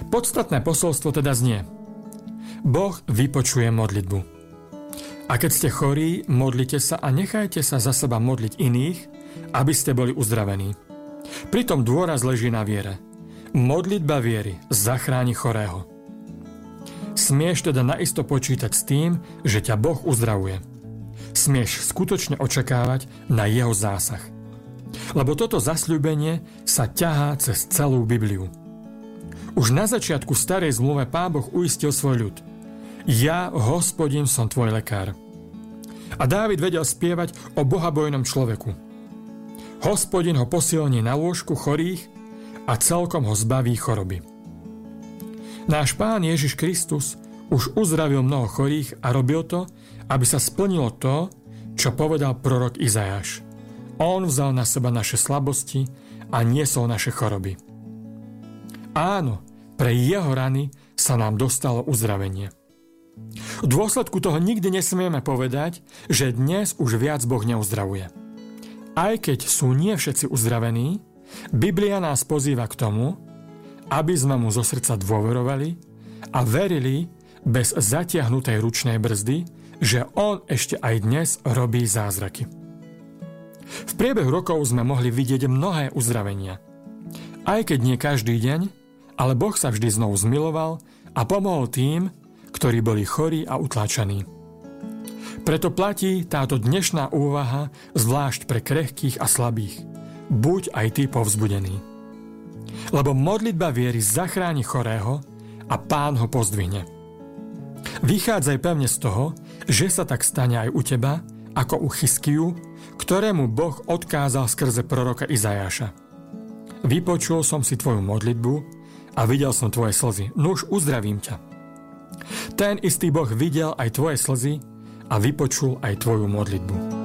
Podstatné posolstvo teda znie: Boh vypočuje modlitbu. A keď ste chorí, modlite sa a nechajte sa za seba modliť iných, aby ste boli uzdravení. Pritom dôraz leží na viere. Modlitba viery zachráni chorého. Smieš teda naisto počítať s tým, že ťa Boh uzdravuje. Smieš skutočne očakávať na jeho zásah. Lebo toto zasľúbenie sa ťahá cez celú Bibliu. Už na začiatku starej zmluve Pán Boh uistil svoj ľud: Ja, Hospodin, som tvoj lekár. A Dávid vedel spievať o bohabojnom človeku. Hospodin ho posilní na lôžku chorých a celkom ho zbaví choroby. Náš Pán Ježiš Kristus už uzdravil mnoho chorých a robil to, aby sa splnilo to, čo povedal prorok Izajáš. On vzal na seba naše slabosti a niesol naše choroby. Áno, pre jeho rany sa nám dostalo uzdravenie. V dôsledku toho nikdy nesmieme povedať, že dnes už viac Boh neuzdravuje. Aj keď sú nie všetci uzdravení, Biblia nás pozýva k tomu, aby sme mu zo srdca dôverovali a verili bez zatiahnutej ručnej brzdy, že on ešte aj dnes robí zázraky. V priebehu rokov sme mohli vidieť mnohé uzdravenia. Aj keď nie každý deň, ale Boh sa vždy znovu zmiloval a pomohol tým, ktorí boli chorí a utláčaní. Preto platí táto dnešná úvaha zvlášť pre krehkých a slabých. Buď aj ty povzbudený. Lebo modlitba viery zachráni chorého a Pán ho pozdvihne. Vychádzaj pevne z toho, že sa tak stane aj u teba, ako u Chyskiu, ktorému Boh odkázal skrze proroka Izajáša. Vypočul som si tvoju modlitbu a videl som tvoje slzy. Nuž uzdravím ťa. Ten istý Boh videl aj tvoje slzy a vypočul aj tvoju modlitbu.